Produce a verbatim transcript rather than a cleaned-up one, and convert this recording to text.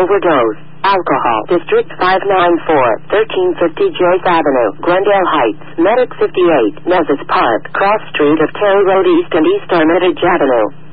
overdose. Alcohol. District five ninety-four, thirteen fifty Joyce Avenue, Glendale Heights, Medic fifty-eight, Nessus Park, Cross Street of Terry Road East and East Armitage Avenue.